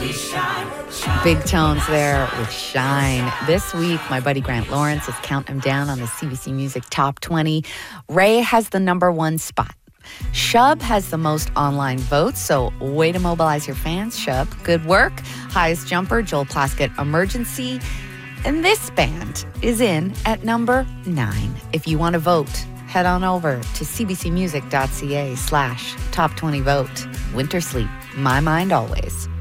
Big tones there with Shine. This week, my buddy Grant Lawrence is counting them down on the CBC Music Top 20. Ray has the number 1 spot. Shub has the most online votes, so way to mobilize your fans, Shub. Good work. Highest jumper, Joel Plaskett, Emergency. And this band is in at number 9. If you want to vote, head on over to cbcmusic.ca/top20vote. Winter Sleep, my mind always.